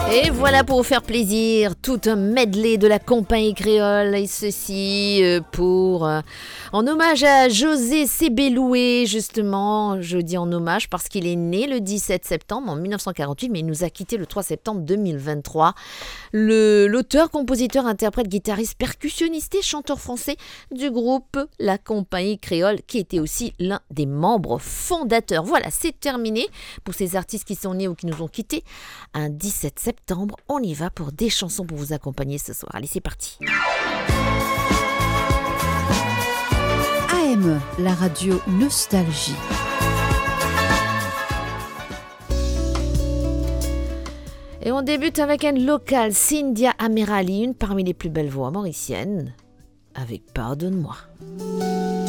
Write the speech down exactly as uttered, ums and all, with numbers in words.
Et voilà pour vous faire plaisir, tout un medley de la compagnie créole, et ceci euh, pour euh, en hommage à José Sébéloué, justement. Je dis en hommage parce qu'il est né le dix-sept septembre en dix-neuf cent quarante-huit, mais il nous a quitté le trois septembre deux mille vingt-trois. Le, l'auteur, compositeur, interprète, guitariste, percussionniste et chanteur français du groupe La Compagnie Créole, qui était aussi l'un des membres fondateurs. Voilà, c'est terminé pour ces artistes qui sont nés ou qui nous ont quittés un dix-sept septembre. On y va pour des chansons pour vous accompagner ce soir. Allez, c'est parti. A M, la radio Nostalgie. Et on débute avec un local, Cynthia Amirali, une parmi les plus belles voix mauriciennes, avec Pardonne-moi.